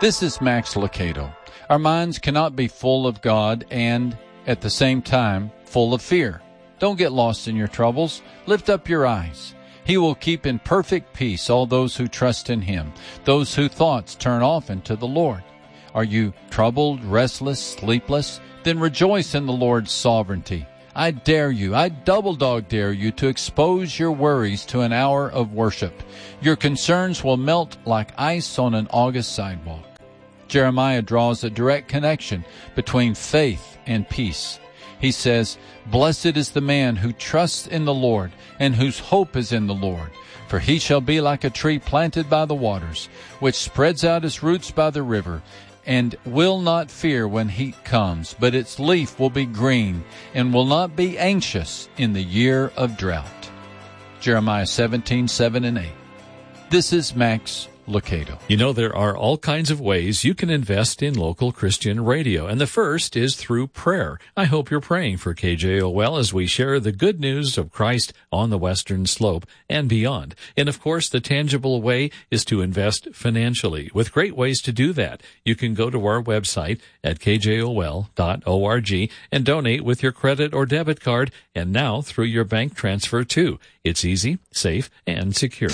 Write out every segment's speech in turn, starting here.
This is Max Lucado. Our minds cannot be full of God and, at the same time, full of fear. Don't get lost in your troubles. Lift up your eyes. He will keep in perfect peace all those who trust in Him, those whose thoughts turn often to the Lord. Are you troubled, restless, sleepless? Then rejoice in the Lord's sovereignty. I dare you, I double dog dare you to expose your worries to an hour of worship. Your concerns will melt like ice on an August sidewalk. Jeremiah draws a direct connection between faith and peace. He says, "Blessed is the man who trusts in the Lord and whose hope is in the Lord. For he shall be like a tree planted by the waters, which spreads out its roots by the river, and will not fear when heat comes, but its leaf will be green, and will not be anxious in the year of drought." Jeremiah 17:7 and 8. This is Max Lucado. You know, there are all kinds of ways you can invest in local Christian radio, and the first is through prayer. I hope you're praying for KJOL as we share the good news of Christ on the Western Slope and beyond. And of course, the tangible way is to invest financially, with great ways to do that. You can go to our website at kjol.org and donate with your credit or debit card, and now through your bank transfer too. It's easy, safe, and secure.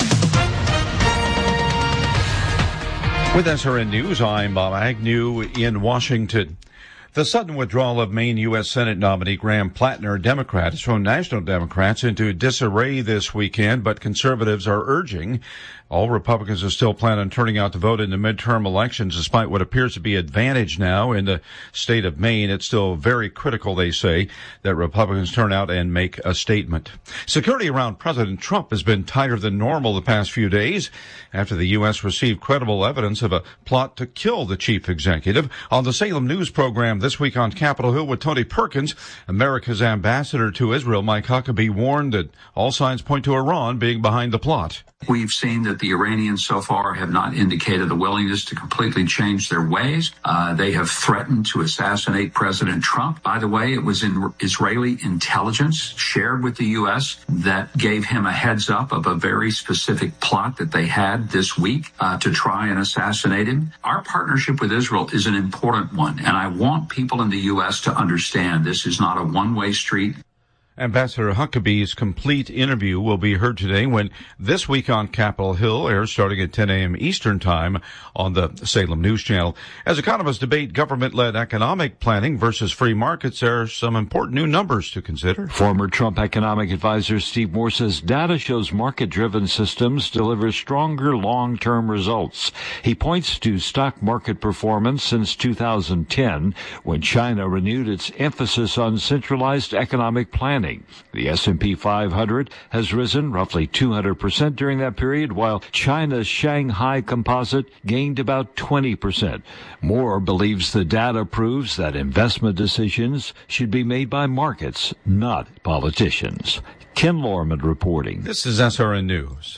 With SRN News, I'm Bob Agnew in Washington. The sudden withdrawal of Maine U.S. Senate nominee Graham Plattner, Democrat, has thrown national Democrats into disarray this weekend, but conservatives are urging all Republicans are still planning on turning out to vote in the midterm elections, despite what appears to be advantage now in the state of Maine. It's still very critical, they say, that Republicans turn out and make a statement. Security around President Trump has been tighter than normal the past few days after the U.S. received credible evidence of a plot to kill the chief executive. On the Salem News program this week on Capitol Hill with Tony Perkins, America's ambassador to Israel, Mike Huckabee, warned that all signs point to Iran being behind the plot. We've seen that the Iranians so far have not indicated a willingness to completely change their ways. They have threatened to assassinate President Trump. By the way, it was in Israeli intelligence shared with the U.S. that gave him a heads up of a very specific plot that they had this week to try and assassinate him. Our partnership with Israel is an important one, and I want people in the U.S. to understand this is not a one-way street. Ambassador Huckabee's complete interview will be heard today when This Week on Capitol Hill airs starting at 10 a.m. Eastern Time on the Salem News Channel. As economists debate government-led economic planning versus free markets, there are some important new numbers to consider. Former Trump economic advisor Steve Moore says data shows market-driven systems deliver stronger long-term results. He points to stock market performance since 2010, when China renewed its emphasis on centralized economic planning. The S&P 500 has risen roughly 200% during that period, while China's Shanghai Composite gained about 20%. Moore believes the data proves that investment decisions should be made by markets, not politicians. Ken Lorman reporting. This is SRN News.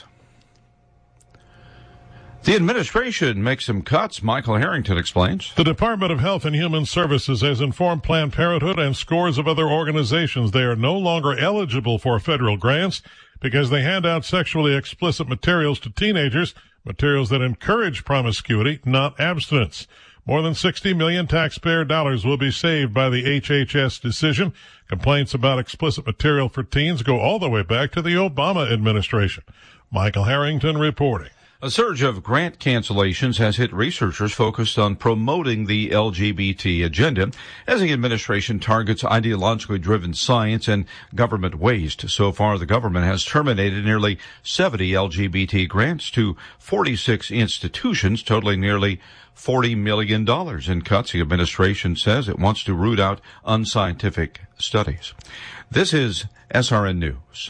The administration makes some cuts. Michael Harrington explains. The Department of Health and Human Services has informed Planned Parenthood and scores of other organizations they are no longer eligible for federal grants because they hand out sexually explicit materials to teenagers, materials that encourage promiscuity, not abstinence. More than $60 million taxpayer dollars will be saved by the HHS decision. Complaints about explicit material for teens go all the way back to the Obama administration. Michael Harrington reporting. A surge of grant cancellations has hit researchers focused on promoting the LGBT agenda as the administration targets ideologically driven science and government waste. So far, the government has terminated nearly 70 LGBT grants to 46 institutions, totaling nearly $40 million in cuts. The administration says it wants to root out unscientific studies. This is SRN News.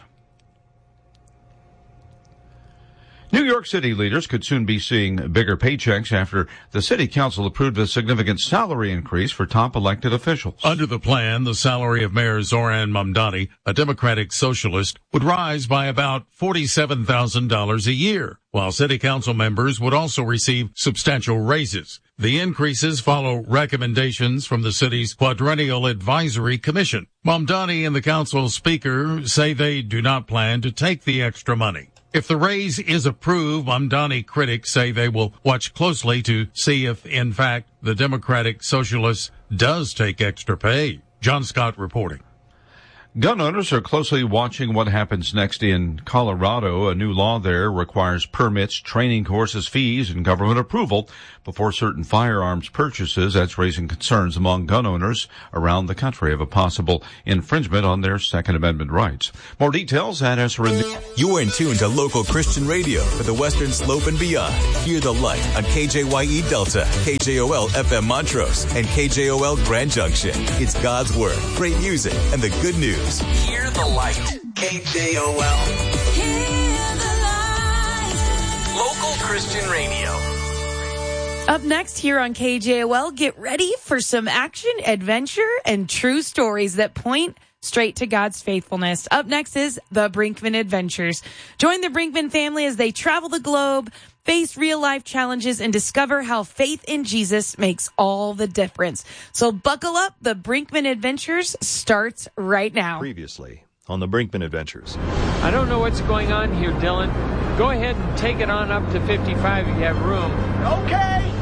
New York City leaders could soon be seeing bigger paychecks after the city council approved a significant salary increase for top elected officials. Under the plan, the salary of Mayor Zoran Mamdani, a Democratic socialist, would rise by about $47,000 a year, while city council members would also receive substantial raises. The increases follow recommendations from the city's Quadrennial Advisory Commission. Mamdani and the council speaker say they do not plan to take the extra money. If the raise is approved, Mamdani critics say they will watch closely to see if, in fact, the Democratic Socialist does take extra pay. John Scott reporting. Gun owners are closely watching what happens next in Colorado. A new law there requires permits, training courses, fees, and government approval before certain firearms purchases. That's raising concerns among gun owners around the country of a possible infringement on their Second Amendment rights. More details at SRN. You're in tune to local Christian radio for the Western Slope and beyond. Hear the light on KJYE Delta, KJOL FM Montrose, and KJOL Grand Junction. It's God's Word, great music, and the good news. Hear the light. KJOL. Hear the light. Local Christian radio. Up next here on KJOL, get ready for some action, adventure, and true stories that point straight to God's faithfulness. Up next is the Brinkman Adventures. Join the Brinkman family as they travel the globe, face real-life challenges, and discover how faith in Jesus makes all the difference. So buckle up. The Brinkman Adventures starts right now. Previously on the Brinkman Adventures. I don't know what's going on here, Dylan. Go ahead and take it on up to 55 if you have room. Okay.